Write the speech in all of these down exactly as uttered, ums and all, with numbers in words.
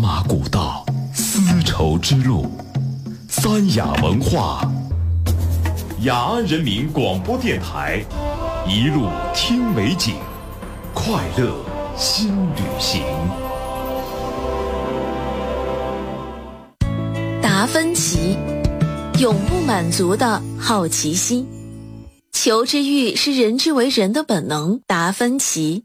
马古道，丝绸之路，三雅文化，雅安人民广播电台，一路听美景，快乐新旅行。 达芬奇，永不满足的好奇心。求知欲是人之为人的本能。达芬奇。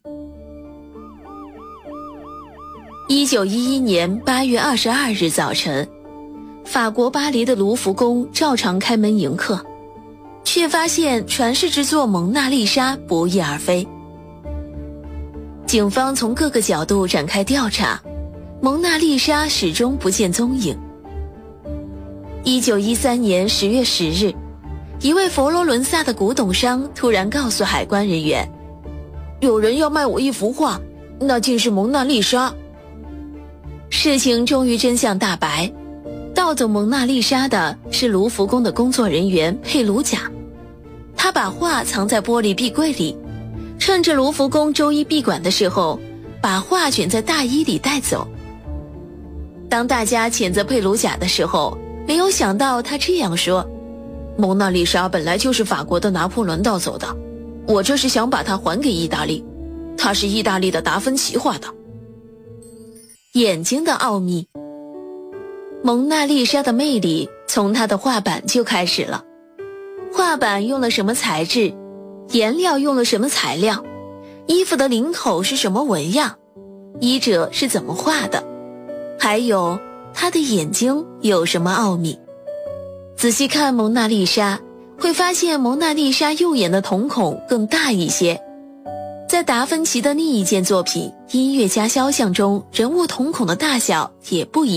一九一一年八月二十二日早晨，法国巴黎的卢浮宫照常开门迎客，却发现传世之作《蒙娜丽莎》不翼而飞。警方从各个角度展开调查，蒙娜丽莎始终不见踪影。一九一三年十月十日，一位佛罗伦萨的古董商突然告诉海关人员，有人要卖我一幅画，那竟是蒙娜丽莎。事情终于真相大白，盗走蒙娜丽莎的是卢浮宫的工作人员佩鲁贾，他把画藏在玻璃壁柜里，趁着卢浮宫周一闭馆的时候，把画卷在大衣里带走。当大家谴责佩鲁贾的时候，没有想到他这样说，蒙娜丽莎本来就是法国的拿破仑盗走的，我这是想把它还给意大利，它是意大利的达芬奇画的。眼睛的奥秘。蒙娜丽莎的魅力从她的画板就开始了。画板用了什么材质，颜料用了什么材料，衣服的领口是什么纹样，衣者是怎么画的，还有她的眼睛有什么奥秘。仔细看蒙娜丽莎，会发现蒙娜丽莎右眼的瞳孔更大一些。在达芬奇的另一件作品《音乐家肖像》中，人物瞳孔的大小也不一样。